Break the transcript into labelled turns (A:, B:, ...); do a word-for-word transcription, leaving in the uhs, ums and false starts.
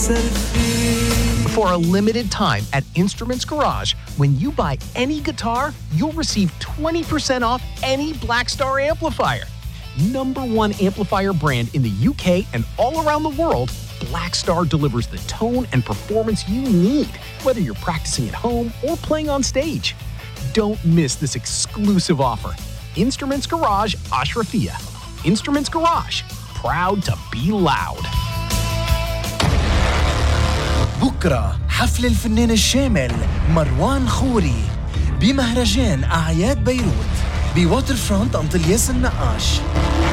A: For a limited time at Instruments Garage, when you buy any guitar, you'll receive twenty percent off any Blackstar amplifier. Number one amplifier brand in the U K and all around the world, Blackstar delivers the tone and performance you need, whether you're practicing at home or playing on stage. Don't miss this exclusive offer. Instruments Garage Ashrafia. Instruments Garage, proud to be loud.
B: بكرة حفل الفنان الشامل مروان خوري بمهرجان أعياد بيروت بواتر فرونت أنطلياس النقاش.